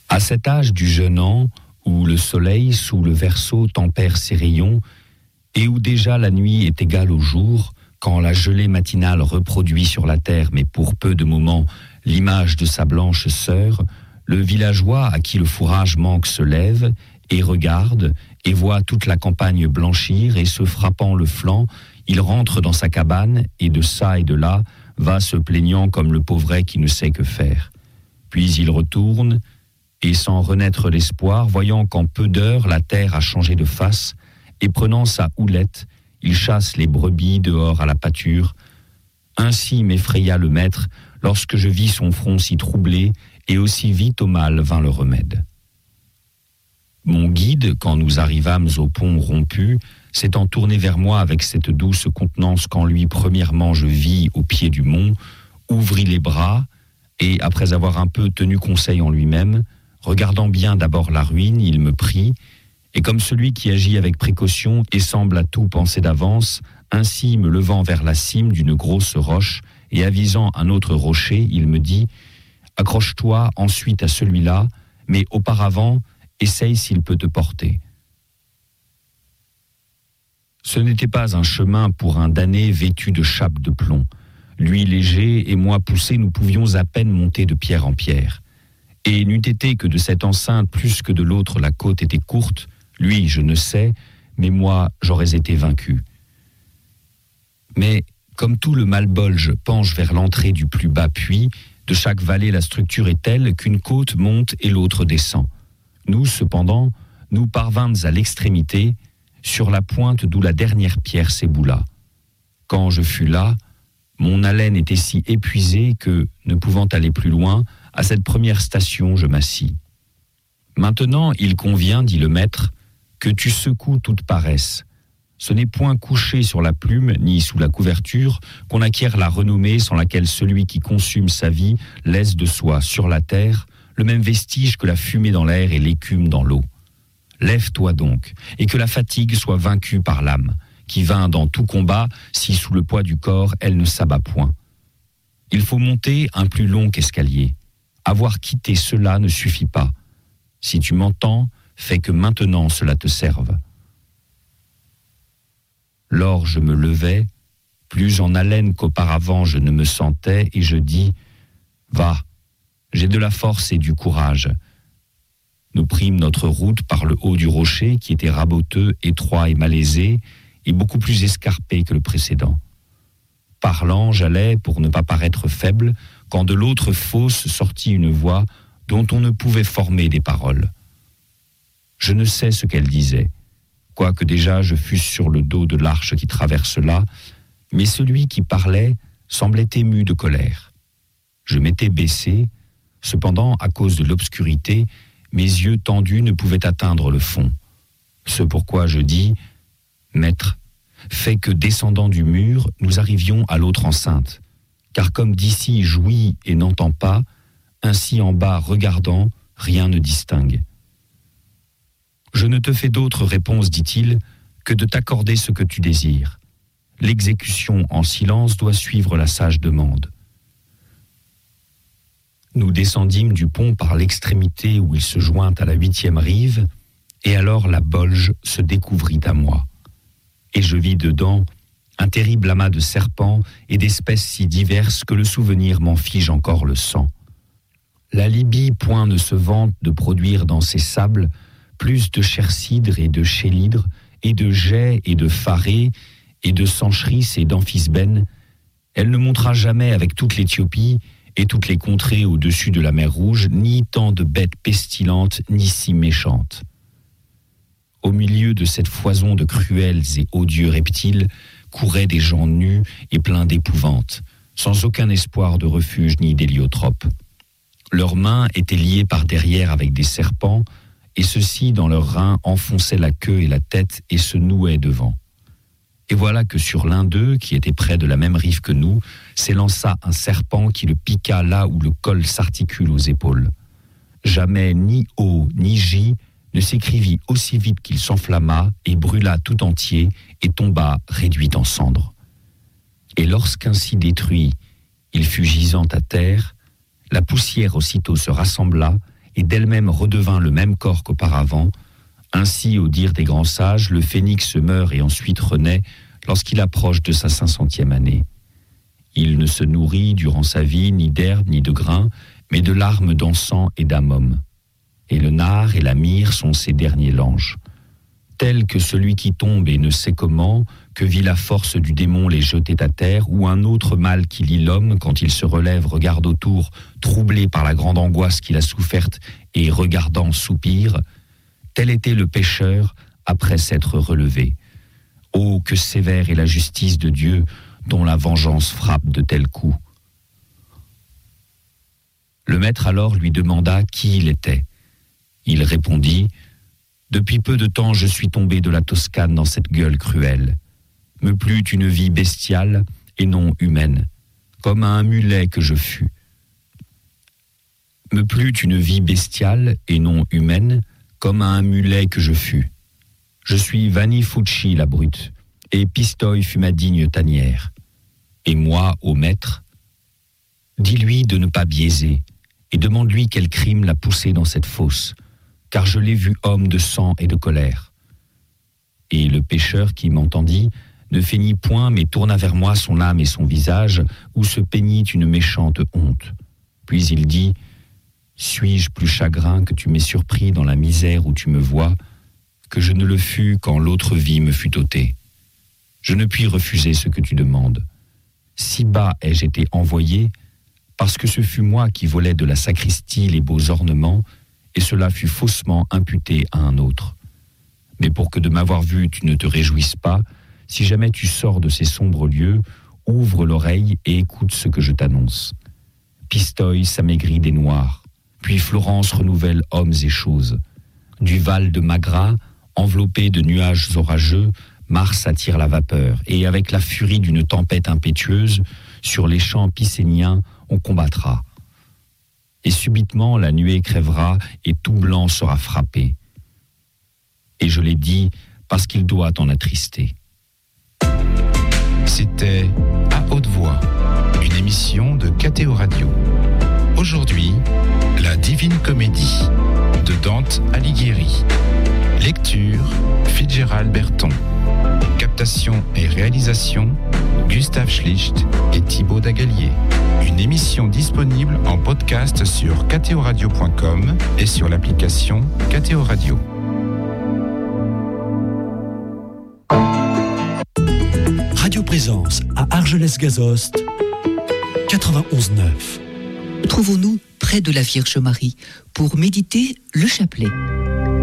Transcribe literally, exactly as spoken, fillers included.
À cet âge du jeune an, où le soleil sous le verseau tempère ses rayons, et où déjà la nuit est égale au jour, quand la gelée matinale reproduit sur la terre, mais pour peu de moments, l'image de sa blanche sœur, le villageois à qui le fourrage manque se lève et regarde et voit toute la campagne blanchir, et se frappant le flanc, il rentre dans sa cabane et de ça et de là va se plaignant comme le pauvret qui ne sait que faire. Puis il retourne et, sans renaître l'espoir, voyant qu'en peu d'heures la terre a changé de face, et prenant sa houlette, il chasse les brebis dehors à la pâture. Ainsi m'effraya le maître lorsque je vis son front si troublé, et aussi vite au mal vint le remède. Mon guide, quand nous arrivâmes au pont rompu, s'étant tourné vers moi avec cette douce contenance qu'en lui premièrement je vis au pied du mont, ouvrit les bras, et après avoir un peu tenu conseil en lui-même, regardant bien d'abord la ruine, il me prit, et comme celui qui agit avec précaution et semble à tout penser d'avance, ainsi me levant vers la cime d'une grosse roche et avisant un autre rocher, il me dit « Accroche-toi ensuite à celui-là, mais auparavant, essaye s'il peut te porter. » Ce n'était pas un chemin pour un damné vêtu de chape de plomb. Lui léger et moi poussé, nous pouvions à peine monter de pierre en pierre. Et n'eût été que de cette enceinte plus que de l'autre la côte était courte, lui je ne sais, mais moi j'aurais été vaincu. Mais comme tout le Malbolge penche vers l'entrée du plus bas puits, de chaque vallée la structure est telle qu'une côte monte et l'autre descend. Nous, cependant, nous parvînmes à l'extrémité, sur la pointe d'où la dernière pierre s'éboula. Quand je fus là, mon haleine était si épuisée que, ne pouvant aller plus loin, à cette première station je m'assis. Maintenant, il convient, dit le maître, que tu secoues toute paresse. Ce n'est point couché sur la plume, ni sous la couverture, qu'on acquiert la renommée sans laquelle celui qui consume sa vie laisse de soi, sur la terre, le même vestige que la fumée dans l'air et l'écume dans l'eau. Lève-toi donc, et que la fatigue soit vaincue par l'âme, qui vint dans tout combat, si sous le poids du corps elle ne s'abat point. Il faut monter un plus long qu'escalier. Avoir quitté cela ne suffit pas. Si tu m'entends, fais que maintenant cela te serve. Lors je me levai, plus en haleine qu'auparavant je ne me sentais, et je dis « Va, j'ai de la force et du courage. » Nous prîmes notre route par le haut du rocher qui était raboteux, étroit et malaisé, et beaucoup plus escarpé que le précédent. Parlant, j'allais, pour ne pas paraître faible, quand de l'autre fosse sortit une voix dont on ne pouvait former des paroles. Je ne sais ce qu'elle disait, quoique déjà je fusse sur le dos de l'arche qui traverse là, mais celui qui parlait semblait ému de colère. Je m'étais baissé, cependant, à cause de l'obscurité, mes yeux tendus ne pouvaient atteindre le fond. Ce pourquoi je dis « Maître, fais que, descendant du mur, nous arrivions à l'autre enceinte, car comme d'ici jouit et n'entend pas, ainsi en bas regardant, rien ne distingue. » Je ne te fais d'autre réponse, dit-il, que de t'accorder ce que tu désires. L'exécution en silence doit suivre la sage demande. Nous descendîmes du pont par l'extrémité où il se joint à la huitième rive, et alors la Bolge se découvrit à moi. Et je vis dedans un terrible amas de serpents et d'espèces si diverses que le souvenir m'en fige encore le sang. La Libye point ne se vante de produire dans ses sables plus de chersidres et de chélidres, et de jais et de pharées, et de sanchris et d'amphisbènes. Elle ne montera jamais avec toute l'Éthiopie et toutes les contrées au-dessus de la mer Rouge, ni tant de bêtes pestilentes, ni si méchantes. Au milieu de cette foison de cruels et odieux reptiles, couraient des gens nus et pleins d'épouvante, sans aucun espoir de refuge ni d'héliotrope. Leurs mains étaient liées par derrière avec des serpents, et ceux-ci, dans leurs reins, enfonçaient la queue et la tête et se nouaient devant. Et voilà que sur l'un d'eux, qui était près de la même rive que nous, s'élança un serpent qui le piqua là où le col s'articule aux épaules. Jamais ni O ni J ne s'écrivit aussi vite qu'il s'enflamma et brûla tout entier et tomba réduit en cendres. Et lorsqu'ainsi détruit, il fut gisant à terre, la poussière aussitôt se rassembla et d'elle-même redevint le même corps qu'auparavant, ainsi, au dire des grands sages, le phénix meurt et ensuite renaît lorsqu'il approche de sa cinq centième année. Il ne se nourrit durant sa vie ni d'herbe ni de grains, mais de larmes d'encens et d'ammum. Et le nard et la myrrhe sont ses derniers langes. Tel que celui qui tombe et ne sait comment, que vit la force du démon les jeter à terre, ou un autre mal qui lie l'homme quand il se relève, regarde autour, troublé par la grande angoisse qu'il a soufferte, et regardant soupire, tel était le pécheur après s'être relevé. Oh, que sévère est la justice de Dieu, dont la vengeance frappe de tels coups. Le maître alors lui demanda qui il était. Il répondit « Depuis peu de temps je suis tombé de la Toscane dans cette gueule cruelle. Me plut une vie bestiale et non humaine, comme à un mulet que je fus. Me plut une vie bestiale et non humaine, comme à un mulet que je fus. Je suis Vanni Fucci la brute, et Pistoille fut ma digne tanière. Et moi, ô maître, dis-lui de ne pas biaiser, et demande-lui quel crime l'a poussé dans cette fosse, car je l'ai vu homme de sang et de colère. » Et le pécheur qui m'entendit ne feignit point, mais tourna vers moi son âme et son visage, où se peignit une méchante honte. Puis il dit « Suis-je plus chagrin que tu m'aies surpris dans la misère où tu me vois, que je ne le fus quand l'autre vie me fut ôtée. Je ne puis refuser ce que tu demandes. Si bas ai-je été envoyé, parce que ce fut moi qui volais de la sacristie les beaux ornements, et cela fut faussement imputé à un autre. Mais pour que de m'avoir vu tu ne te réjouisses pas, si jamais tu sors de ces sombres lieux, ouvre l'oreille et écoute ce que je t'annonce. Pistoille s'amaigrit des noirs, puis Florence renouvelle hommes et choses. Du val de Magra, enveloppé de nuages orageux, Mars attire la vapeur, et avec la furie d'une tempête impétueuse, sur les champs picéniens, on combattra. Et subitement la nuée crèvera, et tout blanc sera frappé. Et je l'ai dit parce qu'il doit en attrister. C'était À haute voix, une émission de K T O Radio. Aujourd'hui, La Divine Comédie de Dante Alighieri. Lecture, Fitzgerald Berton. Captation et réalisation, Gustave Schlicht et Thibaut Dagalier. Une émission disponible en podcast sur k t o radio point com et sur l'application K T O Radio. Radio Présence à Argelès-Gazost, quatre-vingt-onze neuf. Trouvons-nous près de la Vierge Marie pour méditer le chapelet.